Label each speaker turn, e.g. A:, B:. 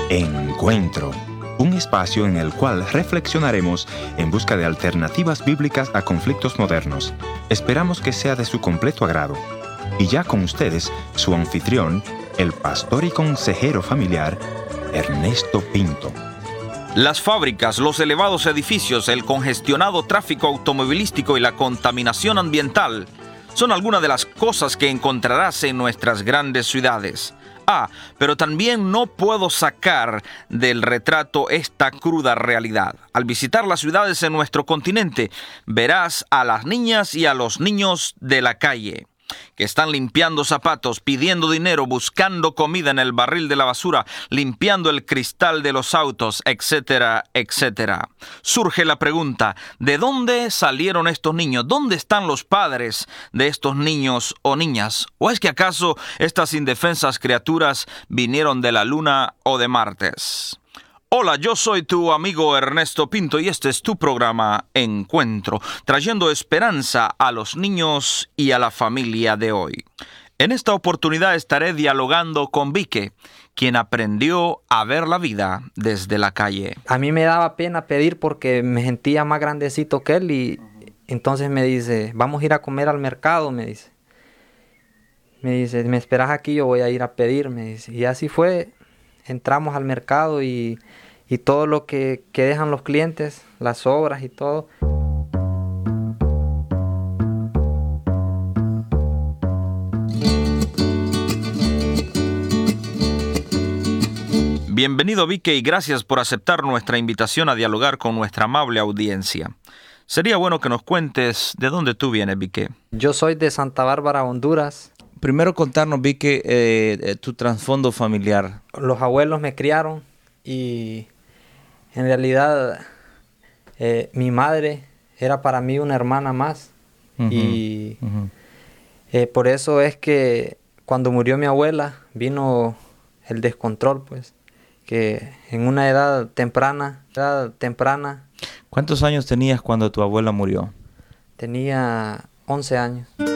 A: Encuentro, un espacio en el cual reflexionaremos en busca de alternativas bíblicas a conflictos modernos. Esperamos que sea de su completo agrado. Y ya con ustedes, su anfitrión, el pastor y consejero familiar, Ernesto Pinto.
B: Las fábricas, los elevados edificios, el congestionado tráfico automovilístico y la contaminación ambiental son algunas de las cosas que encontrarás en nuestras grandes ciudades. Pero también no puedo sacar del retrato esta cruda realidad. Al visitar las ciudades en nuestro continente, verás a las niñas y a los niños de la calle, que están limpiando zapatos, pidiendo dinero, buscando comida en el barril de la basura, limpiando el cristal de los autos, etcétera, etcétera. Surge la pregunta, ¿de dónde salieron estos niños? ¿Dónde están los padres de estos niños o niñas? ¿O es que acaso estas indefensas criaturas vinieron de la luna o de Martes? Hola, yo soy tu amigo Ernesto Pinto y este es tu programa Encuentro, trayendo esperanza a los niños y a la familia de hoy. En esta oportunidad estaré dialogando con Vique, quien aprendió a ver la vida desde la calle.
C: A mí me daba pena pedir porque me sentía más grandecito que él y entonces me dice, vamos a ir a comer al mercado, me dice. Me esperas aquí, yo voy a ir a pedir, me dice. Y así fue. Entramos al mercado y todo lo que dejan los clientes, las sobras y todo.
B: Bienvenido, Vique, y gracias por aceptar nuestra invitación a dialogar con nuestra amable audiencia. Sería bueno que nos cuentes de dónde tú vienes, Vique.
C: Yo soy de Santa Bárbara, Honduras.
D: Primero contarnos, Vique, tu trasfondo familiar.
C: Los abuelos me criaron y en realidad mi madre era para mí una hermana más. Y por eso es que cuando murió mi abuela vino el descontrol, pues, que en una edad temprana.
D: ¿Cuántos años tenías cuando tu abuela murió?
C: Tenía 11 años.